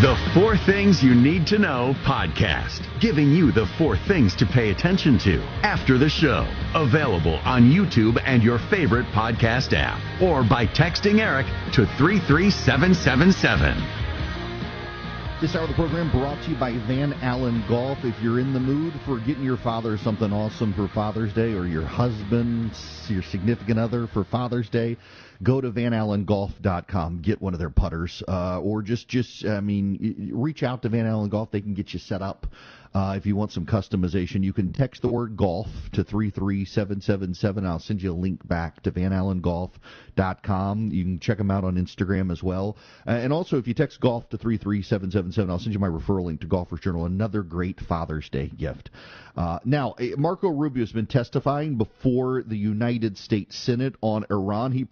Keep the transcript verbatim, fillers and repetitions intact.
The Four Things You Need to Know podcast, giving you the four things to pay attention to after the show. Available on YouTube and your favorite podcast app, or by texting Eric to three three seven seven seven. This hour of the program brought to you by Van Allen Golf. If you're in the mood for getting your father something awesome for Father's Day, or your husband, your significant other for Father's Day, go to van allen golf dot com. Get one of their putters, uh, or just, just, I mean, reach out to Van Allen Golf. They can get you set up. Uh, if you want some customization, you can text the word golf to three three seven seven seven. I'll send you a link back to van allen golf dot com. You can check them out on Instagram as well. Uh, and also, if you text golf to three three seven seven seven, I'll send you my referral link to Golfers Journal, another great Father's Day gift. Uh, now, Marco Rubio has been testifying before the United States Senate on Iran. He